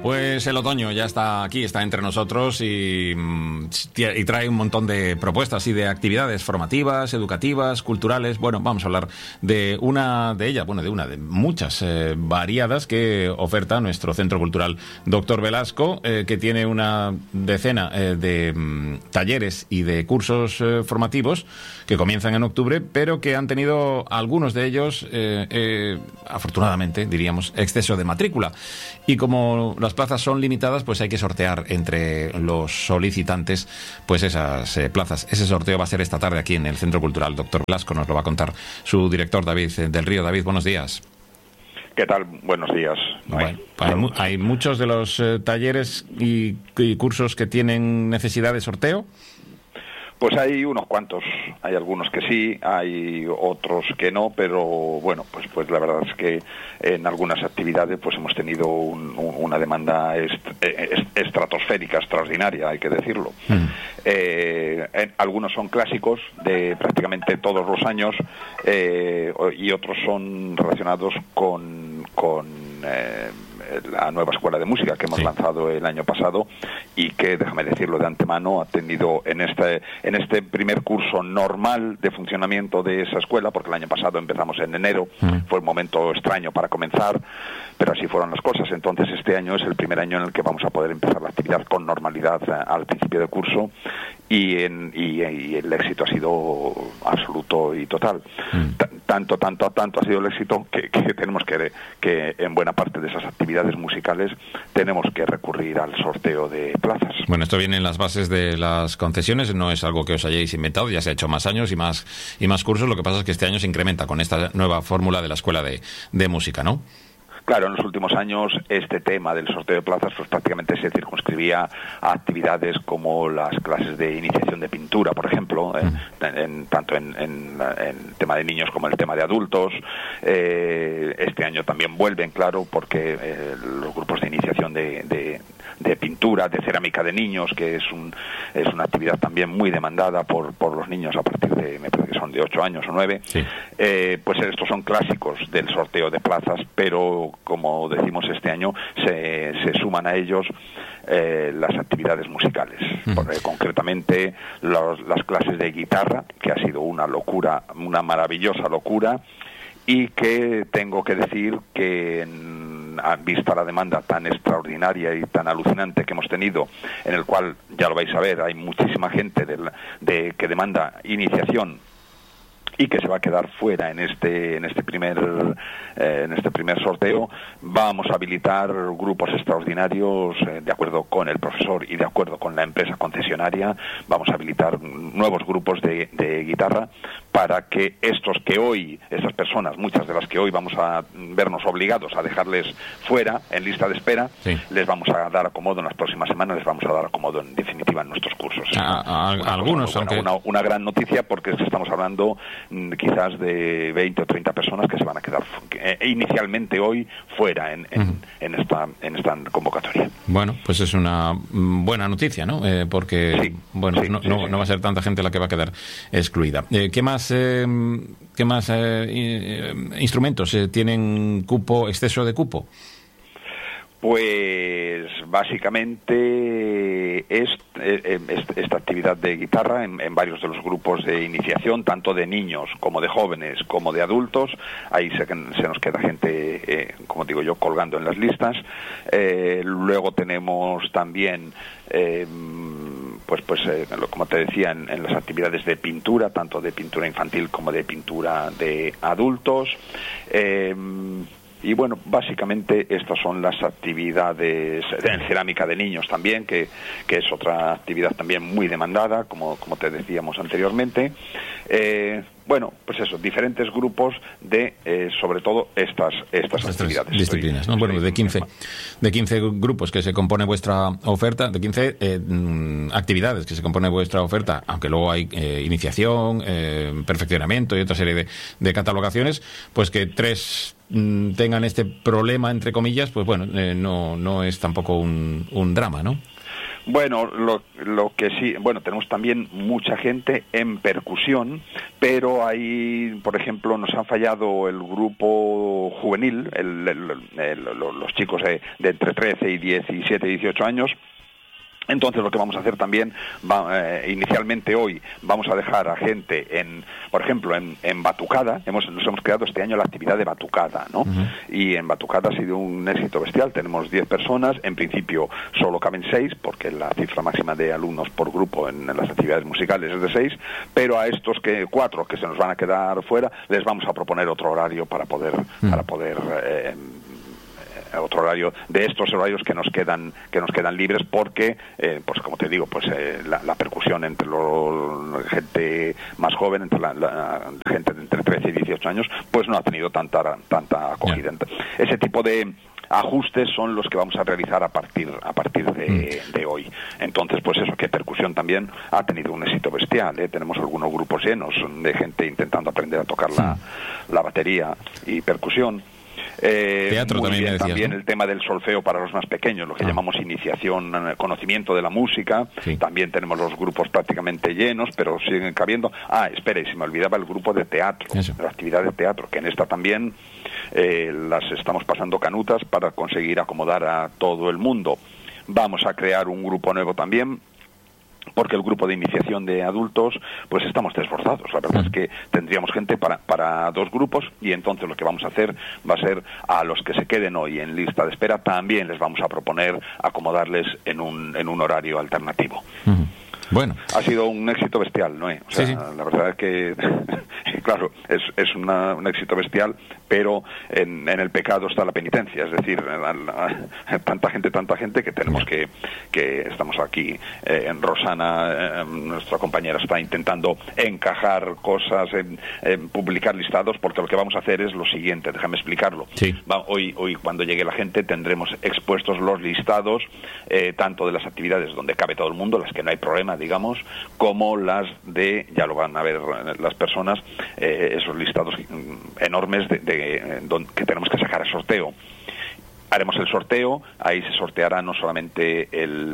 Pues el otoño ya está aquí, está entre nosotros y trae un montón de propuestas y de actividades formativas, educativas, culturales. Bueno, vamos a hablar de una de ellas, de muchas variadas que oferta nuestro Centro Cultural Doctor Velasco, que tiene una decena de talleres y de cursos formativos que comienzan en octubre, pero que han tenido algunos de ellos, afortunadamente, diríamos, exceso de matrícula. Y como las plazas son limitadas, pues hay que sortear entre los solicitantes pues esas plazas. Ese sorteo va a ser esta tarde aquí en el Centro Cultural Doctor Velasco. Nos lo va a contar su director, David del Río. David, buenos días. ¿Qué tal? Buenos días. Bueno, hay muchos de los talleres y cursos que tienen necesidad de sorteo. Pues hay unos cuantos, hay algunos que sí, hay otros que no, pero bueno, pues la verdad es que en algunas actividades pues hemos tenido una demanda estratosférica, extraordinaria, hay que decirlo. Algunos son clásicos de prácticamente todos los años y otros son relacionados con la nueva escuela de música que hemos lanzado el año pasado y que, déjame decirlo de antemano, ha tenido en este primer curso normal de funcionamiento de esa escuela, porque el año pasado empezamos en enero, fue un momento extraño para comenzar, pero así fueron las cosas. Entonces este año es el primer año en el que vamos a poder empezar la actividad con normalidad al principio del curso y el éxito ha sido absoluto y total. Tanto ha sido el éxito que tenemos que en buena parte de esas actividades musicales tenemos que recurrir al sorteo de plazas. Bueno, esto viene en las bases de las concesiones, no es algo que os hayáis inventado, ya se ha hecho más años y más cursos. Lo que pasa es que este año se incrementa con esta nueva fórmula de la escuela de música, ¿no? Claro, en los últimos años este tema del sorteo de plazas pues prácticamente se circunscribía a actividades como las clases de iniciación de pintura, por ejemplo, tanto en el tema de niños como en el tema de adultos. Este año también vuelven, claro, porque los grupos de iniciación de pintura, de cerámica de niños, que es una actividad también muy demandada por los niños a partir de, me parece que son de 8 años o 9, pues estos son clásicos del sorteo de plazas, pero como decimos este año se suman a ellos las actividades musicales, concretamente las clases de guitarra, que ha sido una locura, una maravillosa locura, y que tengo que decir que vista la demanda tan extraordinaria y tan alucinante que hemos tenido, en el cual, ya lo vais a ver, hay muchísima gente que demanda iniciación y que se va a quedar fuera en este primer sorteo. Vamos a habilitar grupos extraordinarios de acuerdo con el profesor y de acuerdo con la empresa concesionaria. Vamos a habilitar nuevos grupos de guitarra para que estas personas, muchas de las que hoy vamos a vernos obligados a dejarles fuera en lista de espera, les vamos a dar acomodo en las próximas semanas, les vamos a dar acomodo en definitiva en nuestros cursos. Algunos, una gran noticia, porque estamos hablando quizás de 20 o 30 personas que se van a quedar inicialmente hoy fuera en esta convocatoria. Bueno, pues es una buena noticia, ¿no? Porque no va a ser tanta gente la que va a quedar excluida. ¿Qué más instrumentos tienen exceso de cupo? Pues básicamente esta actividad de guitarra en varios de los grupos de iniciación, tanto de niños como de jóvenes como de adultos, ahí se nos queda gente, como digo yo, colgando en las listas. Luego tenemos también como te decía, en las actividades de pintura, tanto de pintura infantil como de pintura de adultos. Y bueno, básicamente estas son las actividades en cerámica de niños también, que es otra actividad también muy demandada, como te decíamos anteriormente. Bueno, pues eso, diferentes grupos de, sobre todo, estas actividades. Disciplinas, ¿no? Bueno, de 15 grupos que se compone vuestra oferta, de 15 actividades que se compone vuestra oferta, aunque luego hay iniciación, perfeccionamiento y otra serie de catalogaciones, pues que 3 tengan este problema, entre comillas, pues bueno, no es tampoco un drama, ¿no? Bueno, lo que sí, bueno, tenemos también mucha gente en percusión, pero ahí, por ejemplo, nos han fallado el grupo juvenil, los chicos de entre 13 y 17, 18 años. Entonces lo que vamos a hacer también, inicialmente hoy, vamos a dejar a gente, por ejemplo, en Batucada. Nos hemos creado este año la actividad de Batucada, ¿no? Uh-huh. Y en Batucada ha sido un éxito bestial. Tenemos 10 personas, en principio solo caben 6, porque la cifra máxima de alumnos por grupo en las actividades musicales es de 6, pero a estos 4 que se nos van a quedar fuera, les vamos a proponer otro horario para poder otro horario de estos horarios que nos quedan libres, porque pues como te digo, pues la percusión entre la gente más joven, entre la gente de entre 13 y 18 años, pues no ha tenido tanta acogida. Yeah. Ese tipo de ajustes son los que vamos a realizar a partir de hoy. Entonces, pues eso, que percusión también ha tenido un éxito bestial, ¿eh? Tenemos algunos grupos llenos de gente intentando aprender a tocar la batería y percusión. Teatro muy también, bien, decías, también, ¿no? El tema del solfeo para los más pequeños, lo que llamamos iniciación, conocimiento de la música. Sí. También tenemos los grupos prácticamente llenos, pero siguen cabiendo. Espere, se me olvidaba el grupo de teatro, la actividad de teatro, que en esta también las estamos pasando canutas para conseguir acomodar a todo el mundo. Vamos a crear un grupo nuevo también, porque el grupo de iniciación de adultos, pues estamos desbordados. La verdad es que tendríamos gente para 2 grupos, y entonces lo que vamos a hacer va a ser, a los que se queden hoy en lista de espera, también les vamos a proponer acomodarles en un horario alternativo. Uh-huh. Bueno. Ha sido un éxito bestial, ¿no? O sea, sí. La verdad es que, claro, es un éxito bestial, pero en el pecado está la penitencia. Es decir, tanta gente que tenemos que estamos aquí. En Rosana, nuestra compañera, está intentando encajar cosas, en publicar listados, porque lo que vamos a hacer es lo siguiente, déjame explicarlo. Sí. Hoy, cuando llegue la gente, tendremos expuestos los listados, tanto de las actividades donde cabe todo el mundo, las que no hay problema, digamos, como las ya lo van a ver las personas, esos listados enormes que tenemos que sacar a sorteo. Haremos el sorteo, ahí se sorteará no solamente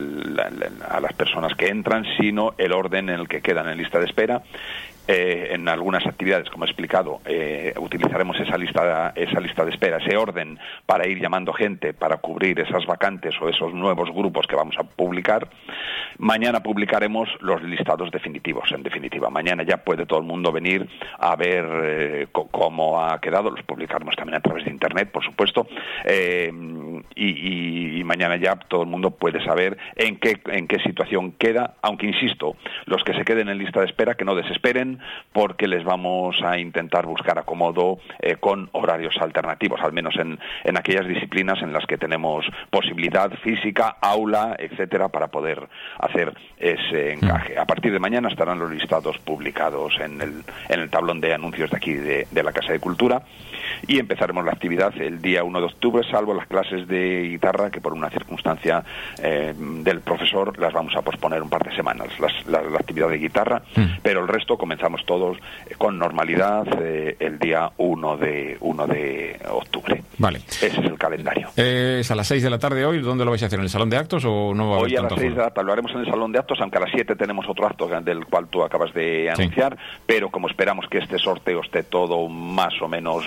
a las personas que entran, sino el orden en el que quedan en lista de espera. En algunas actividades, como he explicado, utilizaremos esa lista de espera, ese orden, para ir llamando gente para cubrir esas vacantes o esos nuevos grupos que vamos a publicar. Mañana publicaremos los listados definitivos. En definitiva, mañana ya puede todo el mundo venir a ver cómo ha quedado. Los publicaremos también a través de internet, por supuesto, y mañana ya todo el mundo puede saber en qué situación queda, aunque insisto, los que se queden en lista de espera, que no desesperen, porque les vamos a intentar buscar acomodo con horarios alternativos, al menos en aquellas disciplinas en las que tenemos posibilidad física, aula, etcétera, para poder hacer ese encaje. A partir de mañana estarán los listados publicados en el tablón de anuncios de aquí de la Casa de Cultura, y empezaremos la actividad el día 1 de octubre, salvo las clases de guitarra, que por una circunstancia del profesor las vamos a posponer un par de semanas, la actividad de guitarra, pero el resto comenzamos todos con normalidad el día 1 de octubre. Vale. Ese es el calendario. ¿Es a las 6 de la tarde hoy? ¿Dónde lo vais a hacer? ¿En el salón de actos o no va a haber hoy a tanto las 6 de la tarde lo haremos en el salón de actos, aunque a las 7 tenemos otro acto del cual tú acabas de anunciar, pero como esperamos que este sorteo esté todo más o menos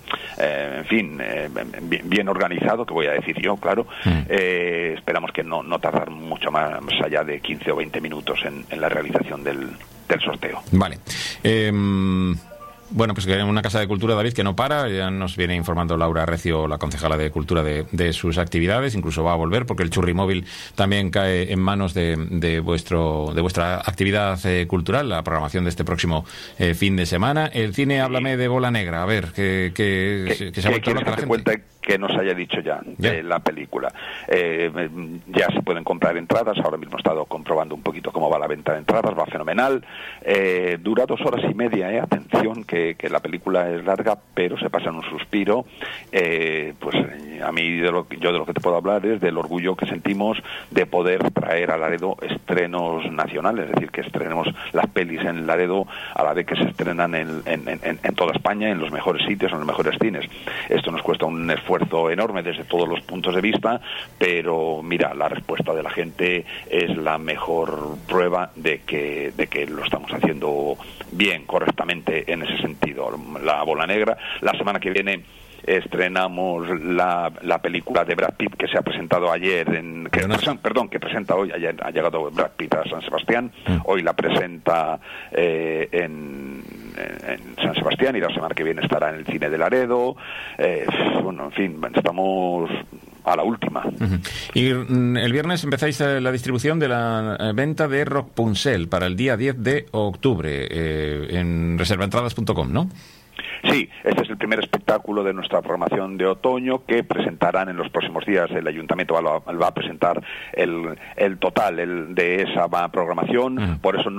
bien organizado, que voy a decir yo, claro, esperamos que no tardar mucho más allá de 15 o 20 minutos en la realización del sorteo. Vale. Bueno, pues que en una Casa de Cultura, David, que no para. Ya nos viene informando Laura Recio, la concejala de Cultura, de sus actividades. Incluso va a volver, porque el churrimóvil también cae en manos de vuestra actividad cultural, la programación de este próximo fin de semana. El cine, háblame de Bola Negra. A ver, que se ha vuelto loca la gente. Que nos haya dicho ya de la película. Ya se pueden comprar entradas. Ahora mismo he estado comprobando un poquito cómo va la venta de entradas. Va fenomenal. Dura 2 horas y media. Atención, que la película es larga, pero se pasa en un suspiro. Pues a mí de lo que te puedo hablar es del orgullo que sentimos de poder traer a Laredo estrenos nacionales. Es decir, que estrenemos las pelis en Laredo a la vez que se estrenan en toda España, en los mejores sitios, en los mejores cines. Esto nos cuesta un esfuerzo esfuerzo enorme desde todos los puntos de vista, pero mira, la respuesta de la gente es la mejor prueba de que lo estamos haciendo bien, correctamente en ese sentido. La Bola Negra, la semana que viene estrenamos la película de Brad Pitt que se ha presentado ayer que presenta hoy. Ayer ha llegado Brad Pitt a San Sebastián, hoy la presenta en San Sebastián, y la semana que viene estará en el cine de Laredo. Bueno, en fin, estamos a la última. Y el viernes empezáis la distribución de la venta de Rapunzel para el día 10 de octubre en reservaentradas.com, ¿no? Sí, este es el primer espectáculo de nuestra programación de otoño que presentarán en los próximos días. El Ayuntamiento va a presentar el total de esa programación. Por eso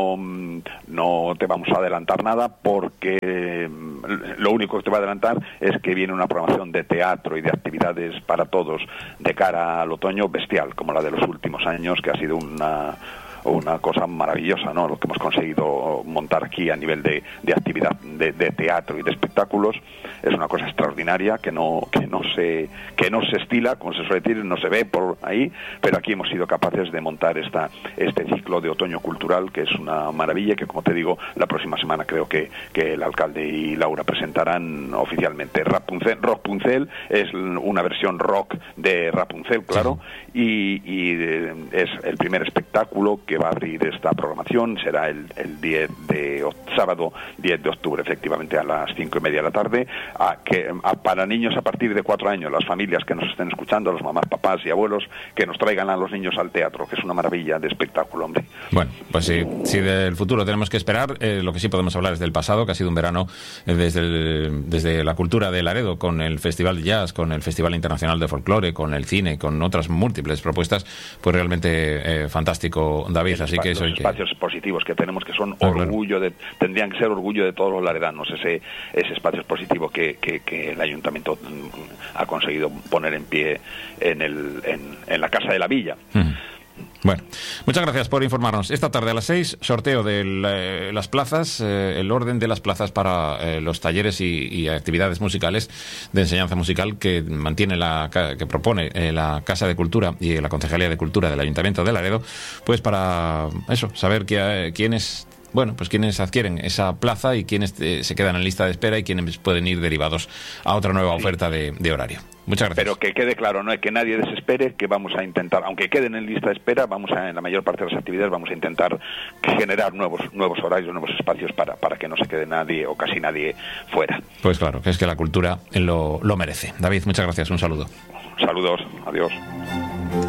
no te vamos a adelantar nada, porque lo único que te va a adelantar es que viene una programación de teatro y de actividades para todos de cara al otoño bestial, como la de los últimos años, que ha sido una cosa maravillosa, ¿no? Lo que hemos conseguido montar aquí a nivel de actividad de teatro y de espectáculos es una cosa extraordinaria que no se estila, como se suele decir, no se ve por ahí, pero aquí hemos sido capaces de montar este ciclo de otoño cultural, que es una maravilla, que, como te digo, la próxima semana creo que el alcalde y Laura presentarán oficialmente. Rapunzel es una versión rock de Rapunzel, claro, y es el primer espectáculo que va a abrir esta programación. Será el sábado 10 de octubre, efectivamente, a las 5:30 de la tarde, para niños a partir de 4 años, las familias que nos estén escuchando, los mamás, papás y abuelos, que nos traigan a los niños al teatro, que es una maravilla de espectáculo, hombre. Bueno, pues sí, del futuro tenemos que esperar. Lo que sí podemos hablar es del pasado, que ha sido un verano desde la cultura de Laredo, con el Festival de Jazz, con el Festival Internacional de Folclore, con el cine, con otras múltiples propuestas, pues realmente fantástico, David. Así que los espacios positivos que tenemos, que son tendrían que ser orgullo de todos los laredanos, ese espacio positivo que el Ayuntamiento ha conseguido poner en pie en la Casa de la Villa. Bueno, muchas gracias por informarnos. Esta tarde a las 6, sorteo de las plazas, el orden de las plazas para los talleres y actividades musicales de enseñanza musical que propone la Casa de Cultura y la Concejalía de Cultura del Ayuntamiento de Laredo, pues para saber quiénes adquieren esa plaza y quiénes se quedan en lista de espera y quiénes pueden ir derivados a otra nueva oferta de horario. Muchas gracias. Pero que quede claro, no es que nadie desespere, que vamos a intentar, aunque queden en lista de espera, en la mayor parte de las actividades vamos a intentar generar nuevos horarios, nuevos espacios para que no se quede nadie o casi nadie fuera. Pues claro, que es que la cultura lo merece. David, muchas gracias, un saludo. Saludos, adiós.